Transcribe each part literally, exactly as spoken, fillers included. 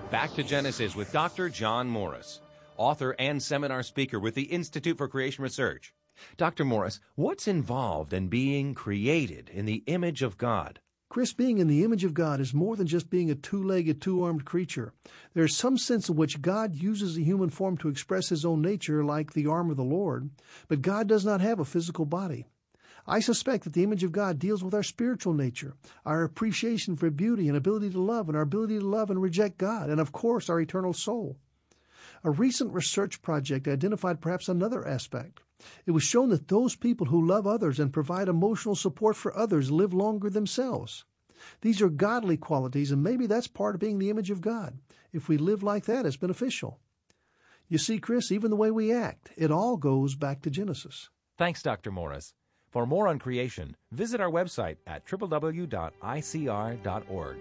Back to Genesis with Doctor John Morris, author and seminar speaker with the Institute for Creation Research. Doctor Morris, what's involved in being created in the image of God? Chris, being in the image of God is more than just being a two-legged, two-armed creature. There's some sense in which God uses the human form to express his own nature, like the arm of the Lord, but God does not have a physical body. I suspect that the image of God deals with our spiritual nature, our appreciation for beauty and ability to love, and our ability to love and reject God, and of course our eternal soul. A recent research project identified perhaps another aspect. It was shown that those people who love others and provide emotional support for others live longer themselves. These are godly qualities, and maybe that's part of being the image of God. If we live like that, it's beneficial. You see, Chris, even the way we act, it all goes back to Genesis. Thanks, Doctor Morris. For more on creation, visit our website at w w w dot i c r dot org.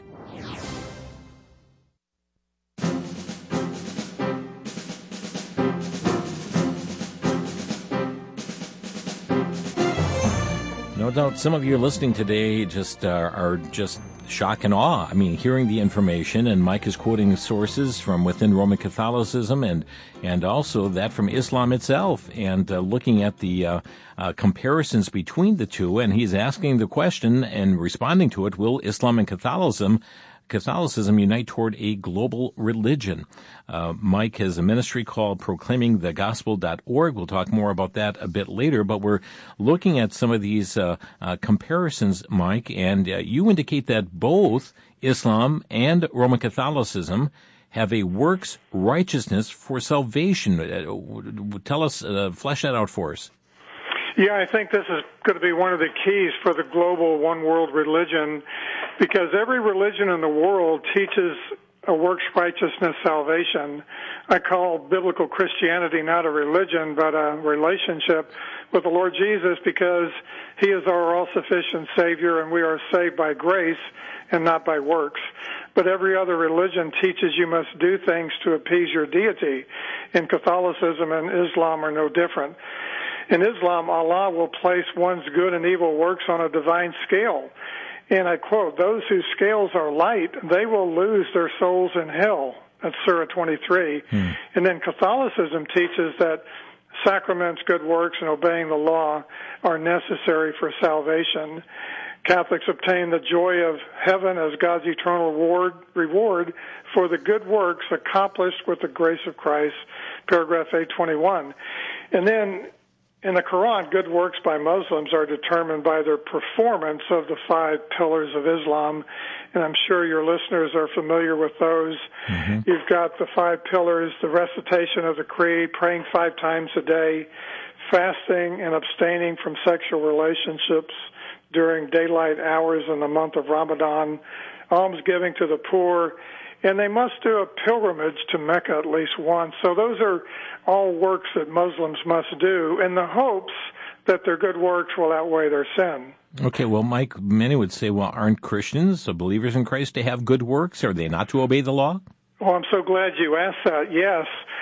No doubt some of you listening today just uh, are just shock and awe. I mean, hearing the information, and Mike is quoting sources from within Roman Catholicism and and also that from Islam itself, and uh, looking at the uh, uh, comparisons between the two, and he's asking the question and responding to it, will Islam and Catholicism Catholicism unite toward a global religion? Uh, Mike has a ministry called proclaiming the gospel dot org. We'll talk more about that a bit later, but we're looking at some of these uh, uh, comparisons, Mike, and uh, you indicate that both Islam and Roman Catholicism have a works righteousness for salvation. Uh, tell us, uh, flesh that out for us. Yeah, I think this is going to be one of the keys for the global one world religion, because every religion in the world teaches a works righteousness salvation. I call biblical Christianity not a religion, but a relationship with the Lord Jesus, because he is our all-sufficient Savior, and we are saved by grace and not by works. But every other religion teaches you must do things to appease your deity, and Catholicism and Islam are no different. In Islam, Allah will place one's good and evil works on a divine scale. And I quote, those whose scales are light, they will lose their souls in hell. That's Surah twenty-three. Hmm. And then Catholicism teaches that sacraments, good works, and obeying the law are necessary for salvation. Catholics obtain the joy of heaven as God's eternal reward, reward for the good works accomplished with the grace of Christ, paragraph eight twenty-one. And then in the Quran, good works by Muslims are determined by their performance of the five pillars of Islam, and I'm sure your listeners are familiar with those. Mm-hmm. You've got the five pillars, the recitation of the creed, praying five times a day, fasting and abstaining from sexual relationships during daylight hours in the month of Ramadan, almsgiving to the poor, and they must do a pilgrimage to Mecca at least once. So those are all works that Muslims must do in the hopes that their good works will outweigh their sin. Okay, well, Mike, many would say, well, aren't Christians, so believers in Christ, to have good works? Are they not to obey the law? Well, I'm so glad you asked that. Yes.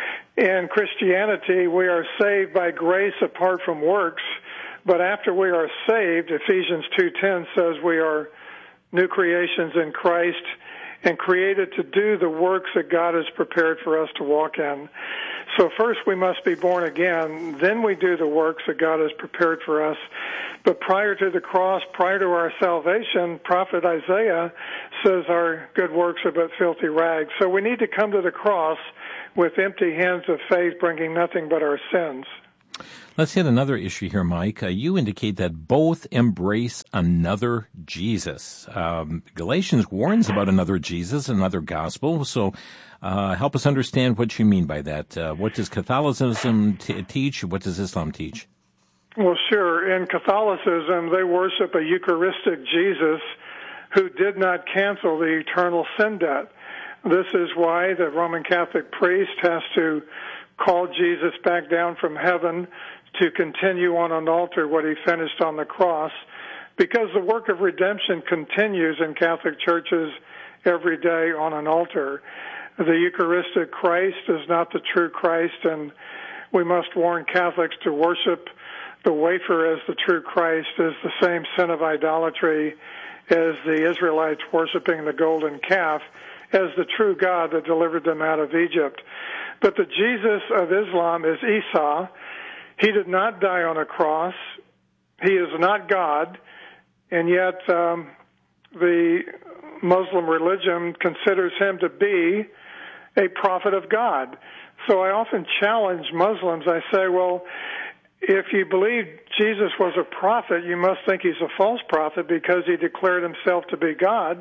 In Christianity, we are saved by grace apart from works, but after we are saved, Ephesians two ten says we are new creations in Christ and created to do the works that God has prepared for us to walk in. So first we must be born again, then we do the works that God has prepared for us. But prior to the cross, prior to our salvation, prophet Isaiah says our good works are but filthy rags. So we need to come to the cross with empty hands of faith, bringing nothing but our sins. Let's hit another issue here, Mike. Uh, you indicate that both embrace another Jesus. Um, Galatians warns about another Jesus, another gospel. So uh, help us understand what you mean by that. Uh, what does Catholicism t- teach? What does Islam teach? Well, sure. In Catholicism, they worship a Eucharistic Jesus who did not cancel the eternal sin debt. This is why the Roman Catholic priest has to call Jesus back down from heaven to continue on an altar what he finished on the cross, because the work of redemption continues in Catholic churches every day on an altar. The Eucharistic Christ is not the true Christ, and we must warn Catholics to worship the wafer as the true Christ is the same sin of idolatry as the Israelites worshiping the golden calf. as the true God that delivered them out of Egypt. But the Jesus of Islam is Isa. He did not die on a cross. He is not God, and yet um, the Muslim religion considers him to be a prophet of God. So I often challenge Muslims. I say, well, if you believe Jesus was a prophet, you must think he's a false prophet because he declared himself to be God.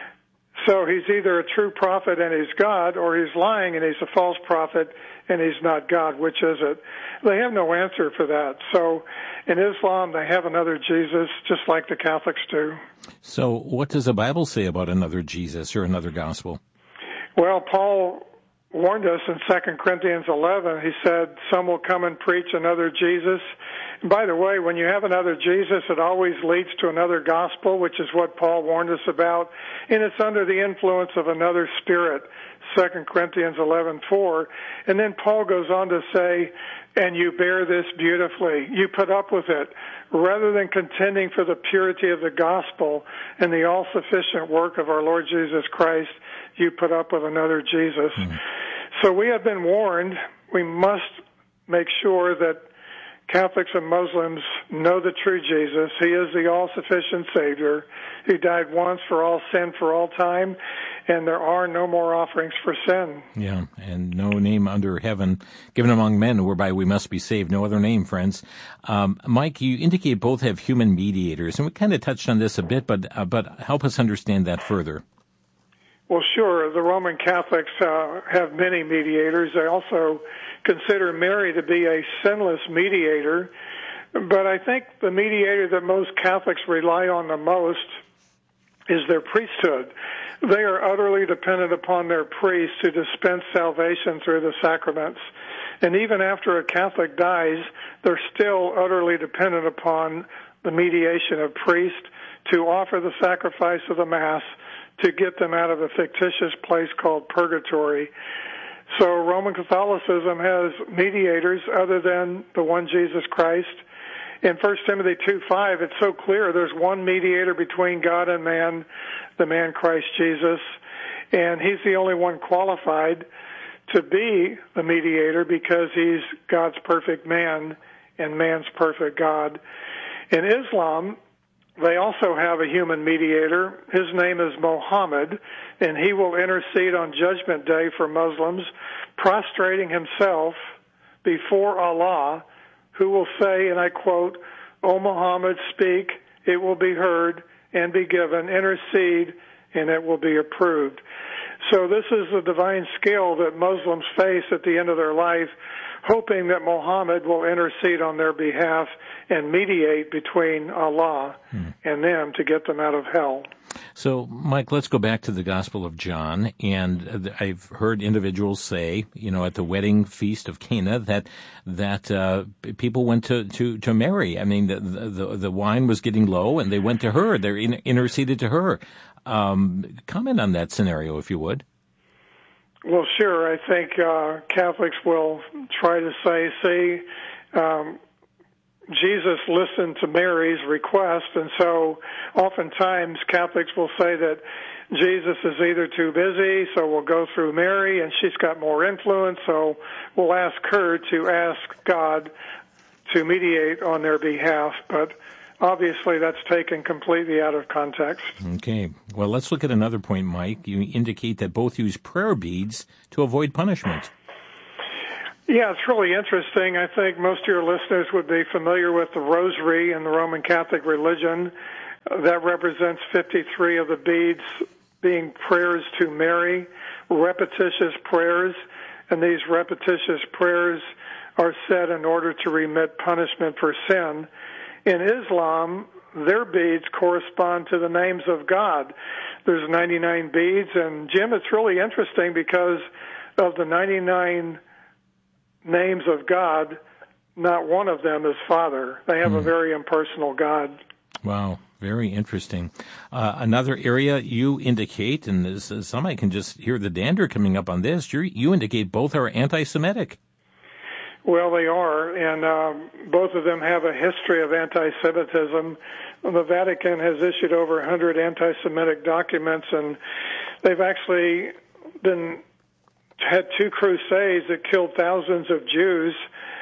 So he's either a true prophet and he's God, or he's lying and he's a false prophet and he's not God. Which is it? They have no answer for that. So in Islam, they have another Jesus, just like the Catholics do. So what does the Bible say about another Jesus or another gospel? Well, Paul warned us in Second Corinthians eleven. He said, some will come and preach another Jesus. And by the way, when you have another Jesus, it always leads to another gospel, which is what Paul warned us about. And it's under the influence of another spirit, Second Corinthians eleven four. And then Paul goes on to say, and you bear this beautifully. You put up with it. Rather than contending for the purity of the gospel and the all-sufficient work of our Lord Jesus Christ, you put up with another Jesus. Mm-hmm. So we have been warned. We must make sure that Catholics and Muslims know the true Jesus. He is the all-sufficient Savior who died once for all sin for all time, and there are no more offerings for sin. Yeah, and no name under heaven given among men whereby we must be saved. No other name, friends. Um, Mike, you indicate both have human mediators, and we kind of touched on this a bit, but uh, but help us understand that further. Well, sure. The Roman Catholics uh, have many mediators. They also consider Mary to be a sinless mediator. But I think the mediator that most Catholics rely on the most is their priesthood. They are utterly dependent upon their priests to dispense salvation through the sacraments. And even after a Catholic dies, they're still utterly dependent upon the mediation of priests to offer the sacrifice of the Mass to get them out of a fictitious place called purgatory. So Roman Catholicism has mediators other than the one Jesus Christ. In First Timothy two five, it's so clear there's one mediator between God and man, the man Christ Jesus, and he's the only one qualified to be the mediator because he's God's perfect man and man's perfect God. In Islam, they also have a human mediator. His name is Muhammad, and he will intercede on Judgment Day for Muslims, prostrating himself before Allah, who will say, and I quote, "O Muhammad, speak, it will be heard and be given. Intercede, and it will be approved." So this is the divine skill that Muslims face at the end of their life, hoping that Muhammad will intercede on their behalf and mediate between Allah hmm. and them to get them out of hell. So, Mike, let's go back to the Gospel of John. And I've heard individuals say, you know, at the wedding feast of Cana, that that uh, people went to, to, to Mary. I mean, the, the the wine was getting low, and they went to her. They in, interceded to her. Um, comment on that scenario, if you would. Well, sure. I think uh, Catholics will try to say, see, um, Jesus listened to Mary's request, and so oftentimes Catholics will say that Jesus is either too busy, so we'll go through Mary, and she's got more influence, so we'll ask her to ask God to mediate on their behalf. But obviously, that's taken completely out of context. Okay. Well, let's look at another point, Mike. You indicate that both use prayer beads to avoid punishment. Yeah, it's really interesting. I think most of your listeners would be familiar with the rosary in the Roman Catholic religion. Uh, that represents fifty-three of the beads being prayers to Mary, repetitious prayers, and these repetitious prayers are said in order to remit punishment for sin. In Islam, their beads correspond to the names of God. There's ninety-nine beads, and Jim, it's really interesting because of the ninety-nine names of God, not one of them is Father. They have mm. a very impersonal God. Wow, very interesting. Uh, another area you indicate, and this, uh, somebody can just hear the dander coming up on this, you you indicate both are anti-Semitic. Well, they are, and um, both of them have a history of anti-Semitism. The Vatican has issued over one hundred anti-Semitic documents, and they've actually been had two crusades that killed thousands of Jews.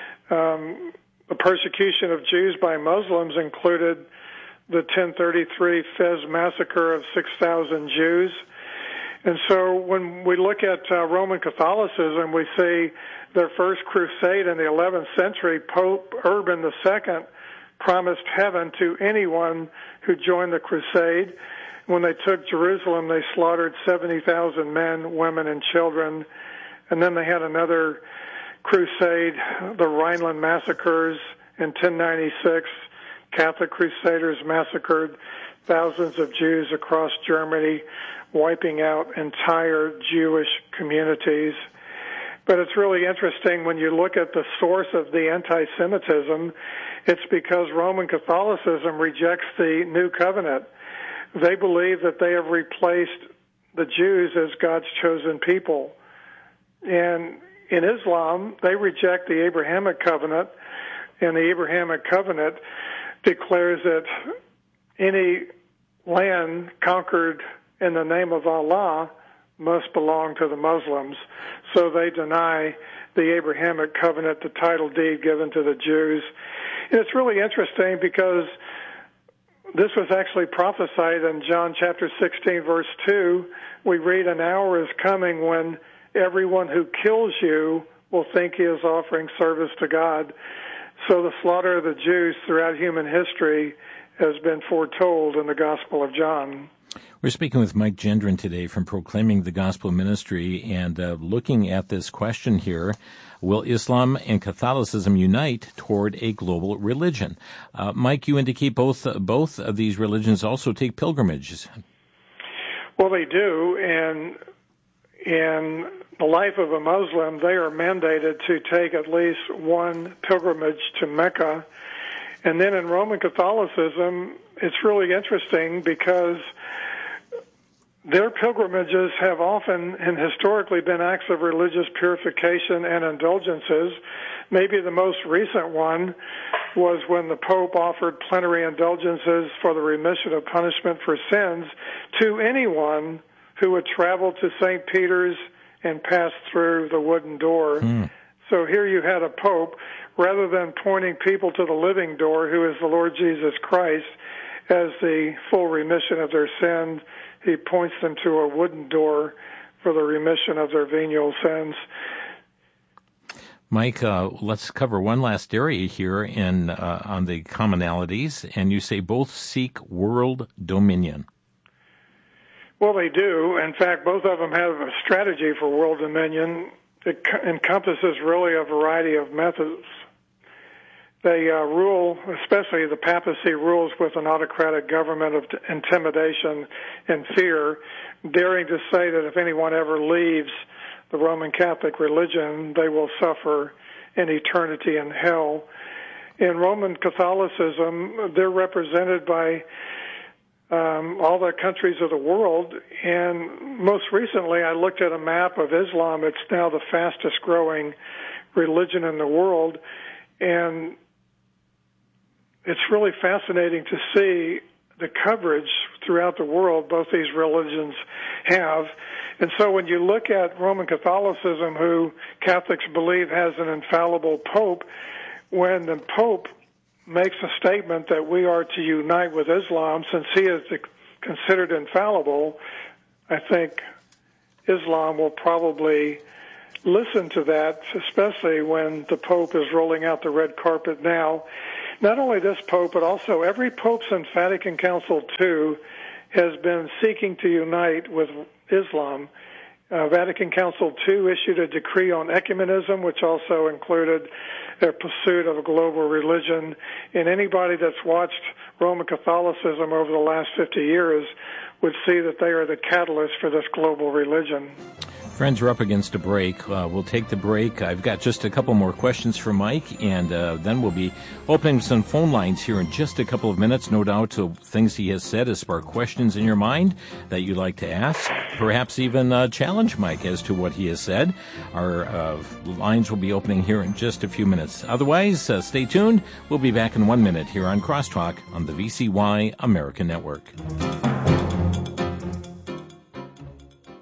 Um, the persecution of Jews by Muslims included the ten thirty-three Fez massacre of six thousand Jews. And so when we look at uh, Roman Catholicism, we see their first crusade in the eleventh century, Pope Urban the Second promised heaven to anyone who joined the crusade. When they took Jerusalem, they slaughtered seventy thousand men, women, and children. And then they had another crusade, the Rhineland massacres in ten ninety-six. Catholic crusaders massacred thousands of Jews across Germany, wiping out entire Jewish communities. But it's really interesting when you look at the source of the anti-Semitism, it's because Roman Catholicism rejects the New Covenant. They believe that they have replaced the Jews as God's chosen people. And in Islam, they reject the Abrahamic covenant, and the Abrahamic covenant declares that any land conquered in the name of Allah must belong to the Muslims. So they deny the Abrahamic covenant, the title deed given to the Jews. And it's really interesting because this was actually prophesied in John chapter sixteen, verse two. We read, "An hour is coming when everyone who kills you will think he is offering service to God." So the slaughter of the Jews throughout human history has been foretold in the Gospel of John. We're speaking with Mike Gendron today from Proclaiming the Gospel Ministry and uh, looking at this question here, will Islam and Catholicism unite toward a global religion? Uh, Mike, you indicate both uh, both of these religions also take pilgrimages. Well, they do, and in the life of a Muslim, they are mandated to take at least one pilgrimage to Mecca. And then in Roman Catholicism, it's really interesting because their pilgrimages have often and historically been acts of religious purification and indulgences. Maybe the most recent one was when the Pope offered plenary indulgences for the remission of punishment for sins to anyone who would travel to Saint Peter's and pass through the wooden door. Mm. So here you had a Pope, rather than pointing people to the living door, who is the Lord Jesus Christ, as the full remission of their sins, he points them to a wooden door for the remission of their venial sins. Mike, uh, let's cover one last area here in uh, on the commonalities, and you say both seek world dominion. Well, they do. In fact, both of them have a strategy for world dominion. It encompasses really a variety of methods. They uh, rule, especially the papacy rules with an autocratic government of intimidation and fear, daring to say that if anyone ever leaves the Roman Catholic religion, they will suffer an eternity in hell. In Roman Catholicism, they're represented by um, all the countries of the world, and most recently I looked at a map of Islam. It's now the fastest growing religion in the world, and it's really fascinating to see the coverage throughout the world both these religions have. And so when you look at Roman Catholicism, who Catholics believe has an infallible Pope, when the Pope makes a statement that we are to unite with Islam, since he is considered infallible, I think Islam will probably listen to that, especially when the Pope is rolling out the red carpet now. Not only this Pope, but also every Pope since Vatican Council two has been seeking to unite with Islam. Uh, Vatican Council two issued a decree on ecumenism, which also included their pursuit of a global religion. And anybody that's watched Roman Catholicism over the last fifty years would see that they are the catalyst for this global religion. Friends, we're up against a break. Uh, we'll take the break. I've got just a couple more questions for Mike, and uh, then we'll be opening some phone lines here in just a couple of minutes. No doubt uh, things he has said has sparked questions in your mind that you'd like to ask, perhaps even uh, challenge Mike as to what he has said. Our uh, lines will be opening here in just a few minutes. Otherwise, uh, stay tuned. We'll be back in one minute here on Crosstalk on the V C Y American Network.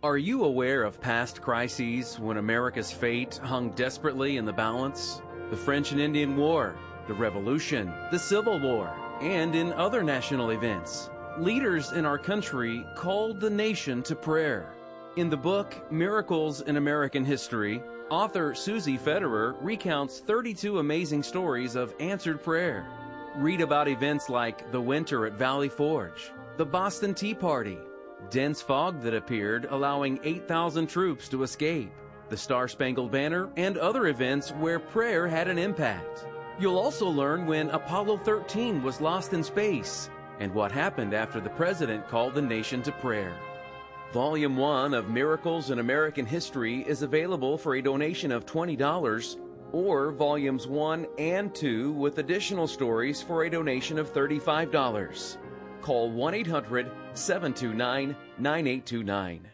Are you aware of past crises when America's fate hung desperately in the balance? The French and Indian War, the Revolution, the Civil War, and in other national events. Leaders in our country called the nation to prayer. In the book, Miracles in American History, author Susie Federer recounts thirty-two amazing stories of answered prayer. Read about events like the winter at Valley Forge, the Boston Tea Party, dense fog that appeared allowing eight thousand troops to escape, the Star-Spangled Banner, and other events where prayer had an impact. You'll also learn when Apollo thirteen was lost in space and what happened after the president called the nation to prayer. Volume one of Miracles in American History is available for a donation of twenty dollars, or Volumes one and two with additional stories for a donation of thirty-five dollars. Call one eight hundred, seven two nine, nine eight two nine.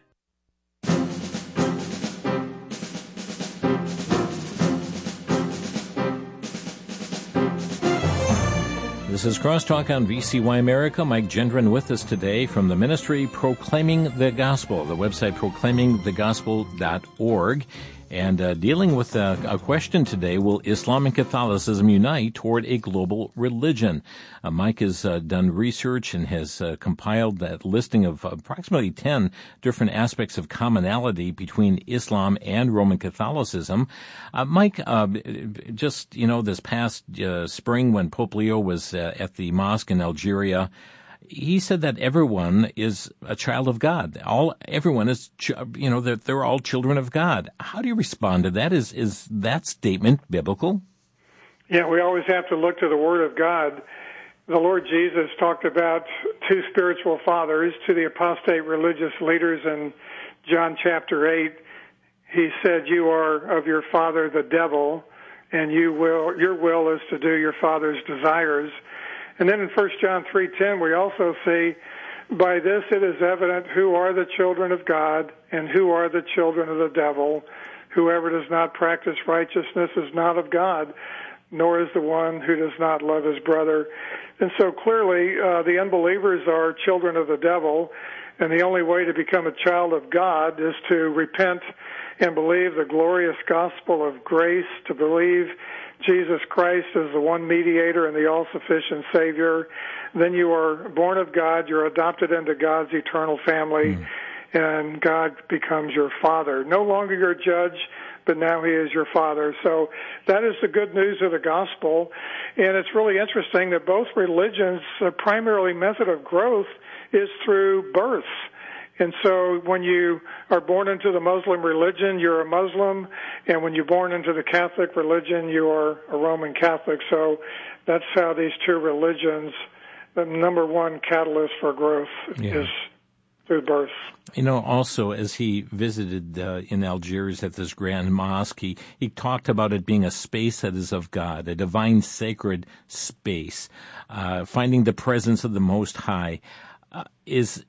This is Crosstalk on V C Y America. Mike Gendron with us today from the ministry Proclaiming the Gospel, the website proclaiming the gospel dot org. And uh, dealing with a, a question today, will Islam and Catholicism unite toward a global religion? Uh, Mike has uh, done research and has uh, compiled that listing of approximately ten different aspects of commonality between Islam and Roman Catholicism. Uh, Mike, uh, just, you know, this past uh, spring when Pope Leo was uh, at the mosque in Algeria, he said that everyone is a child of God. All everyone is, you know, that they're, they're all children of God. How do you respond to that? Is is that statement biblical? Yeah, we always have to look to the Word of God. The Lord Jesus talked about two spiritual fathers to the apostate religious leaders in John chapter eight. He said, "You are of your father the devil, and you will your will is to do your father's desires." And then in First John three ten, we also see, "By this it is evident who are the children of God and who are the children of the devil. Whoever does not practice righteousness is not of God, nor is the one who does not love his brother." And so clearly uh, the unbelievers are children of the devil, and the only way to become a child of God is to repent and believe the glorious gospel of grace, to believe Jesus Christ is the one mediator and the all-sufficient Savior. Then you are born of God, you're adopted into God's eternal family, mm. and God becomes your Father. No longer your judge, but now He is your Father. So that is the good news of the gospel, and it's really interesting that both religions, the primary method of growth is through birth. And so when you are born into the Muslim religion, you're a Muslim, and when you're born into the Catholic religion, you are a Roman Catholic. So that's how these two religions, the number one catalyst for growth yeah. is through birth. You know, also, as he visited uh, in Algiers at this grand mosque, he, he talked about it being a space that is of God, a divine sacred space, uh, finding the presence of the Most High. Uh, is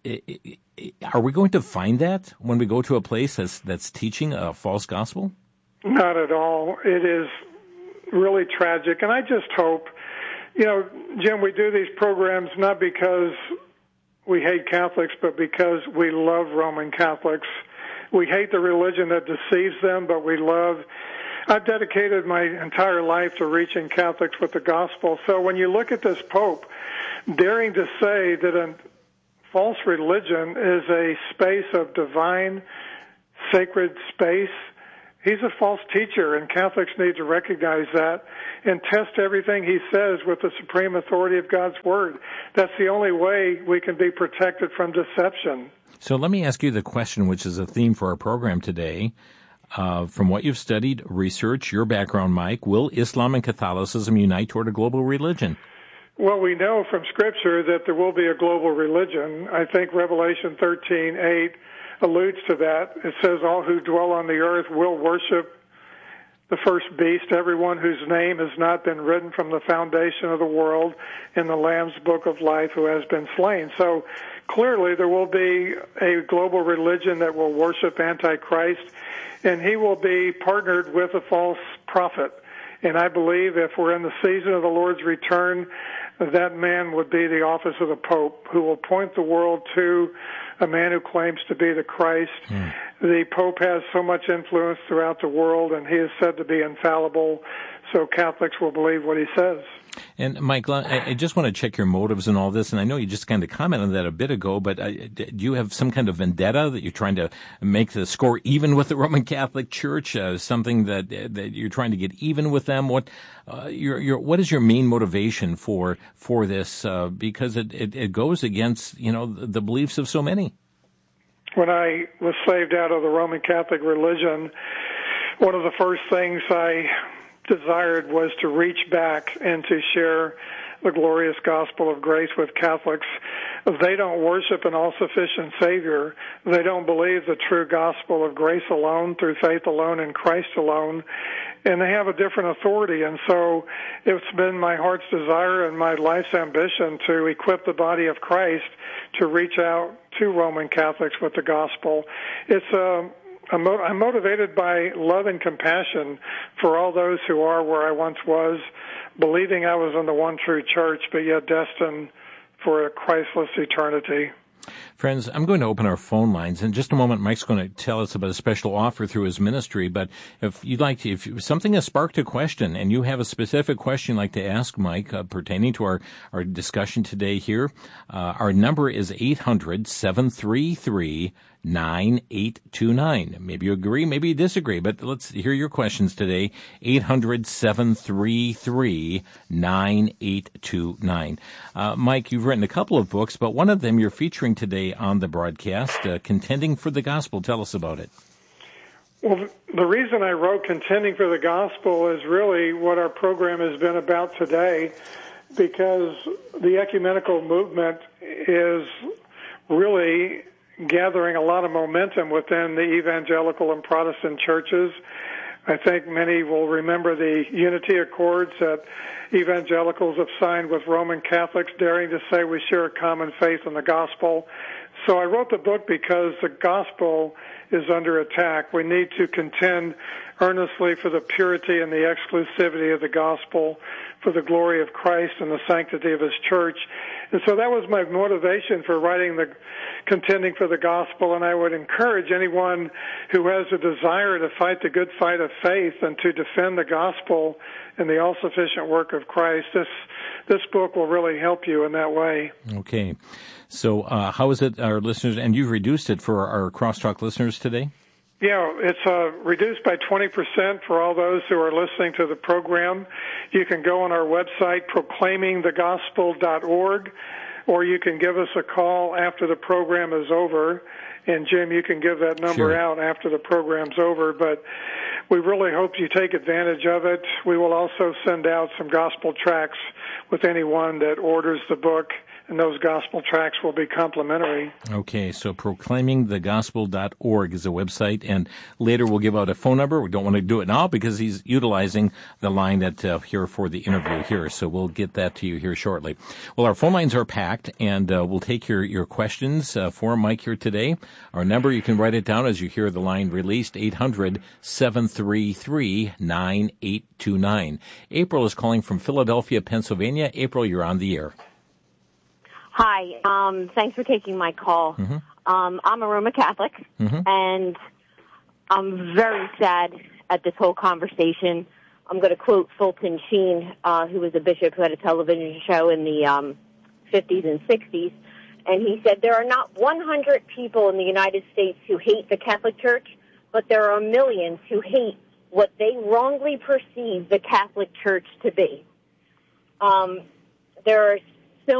are we going to find that when we go to a place that's that's teaching a false gospel? Not at all. It is really tragic, and I just hope, you know, Jim, we do these programs not because we hate Catholics, but because we love Roman Catholics. We hate the religion that deceives them, but we love. I've dedicated my entire life to reaching Catholics with the gospel. So when you look at this Pope daring to say that a false religion is a space of divine, sacred space, he's a false teacher, and Catholics need to recognize that and test everything he says with the supreme authority of God's Word. That's the only way we can be protected from deception. So let me ask you the question, which is a theme for our program today. Uh, from what you've studied, research, your background, Mike, will Islam and Catholicism unite toward a global religion? Well, we know from Scripture that there will be a global religion. I think Revelation thirteen eight alludes to that. It says, "All who dwell on the earth will worship the first beast, everyone whose name has not been written from the foundation of the world in the Lamb's book of life, who has been slain." So clearly there will be a global religion that will worship Antichrist, and he will be partnered with a false prophet. And I believe if we're in the season of the Lord's return, that man would be the office of the Pope, who will point the world to a man who claims to be the Christ. Mm. The Pope has so much influence throughout the world, and he is said to be infallible, so Catholics will believe what he says. And, Mike, I just want to check your motives in all this, and I know you just kind of commented on that a bit ago, but do you have some kind of vendetta that you're trying to make the score even with the Roman Catholic Church, uh, something that that you're trying to get even with them? What uh, your, your, what is your main motivation for for this? Uh, because it, it, it goes against, you know, the, the beliefs of so many. When I was saved out of the Roman Catholic religion, one of the first things I desired was to reach back and to share the glorious gospel of grace with Catholics. They don't worship an all-sufficient Savior. They don't believe the true gospel of grace alone, through faith alone, in Christ alone, and they have a different authority. And so it's been my heart's desire and my life's ambition to equip the body of Christ to reach out to Roman Catholics with the gospel. It's a I'm motivated by love and compassion for all those who are where I once was, believing I was in the one true church, but yet destined for a Christless eternity. Friends, I'm going to open our phone lines. In just a moment, Mike's going to tell us about a special offer through his ministry. But if you'd like to, if something has sparked a question and you have a specific question you'd like to ask Mike uh, pertaining to our, our discussion today here, uh, our number is eight hundred, seven three three, nine eight two nine. Maybe you agree, maybe you disagree, but let's hear your questions today. eight hundred, seven three three, nine eight two nine. Uh, Mike, you've written a couple of books, but one of them you're featuring today on the broadcast, uh, Contending for the Gospel. Tell us about it. Well, the reason I wrote Contending for the Gospel is really what our program has been about today, because the ecumenical movement is really gathering a lot of momentum within the evangelical and Protestant churches. I think many will remember the unity accords that evangelicals have signed with Roman Catholics, daring to say we share a common faith in the gospel. So I wrote the book because the gospel is under attack. We need to contend earnestly for the purity and the exclusivity of the gospel, for the glory of Christ and the sanctity of his church. And so that was my motivation for writing the Contending for the Gospel, and I would encourage anyone who has a desire to fight the good fight of faith and to defend the gospel and the all-sufficient work of Christ. This this book will really help you in that way. Okay. So uh, how is it, our listeners, and you've reduced it for our Crosstalk listeners today? Yeah, it's uh, reduced by twenty percent for all those who are listening to the program. You can go on our website, proclaiming the gospel dot org, or you can give us a call after the program is over. And, Jim, you can give that number Sure. out after the program's over. But we really hope you take advantage of it. We will also send out some gospel tracts with anyone that orders the book, and those gospel tracts will be complimentary. Okay, so proclaiming the gospel dot org is a website, and later we'll give out a phone number. We don't want to do it now because he's utilizing the line that uh, here for the interview here, so we'll get that to you here shortly. Well, our phone lines are packed, and uh, we'll take your, your questions uh, for Mike here today. Our number, you can write it down as you hear the line released, eight hundred, seven three three, nine eight two nine. April is calling from Philadelphia, Pennsylvania. April, you're on the air. Hi. Um, thanks for taking my call. Mm-hmm. Um, I'm a Roman Catholic, mm-hmm. and I'm very sad at this whole conversation. I'm going to quote Fulton Sheen, uh, who was a bishop who had a television show in the um, fifties and sixties, and he said, there are not one hundred people in the United States who hate the Catholic Church, but there are millions who hate what they wrongly perceive the Catholic Church to be. Um, there are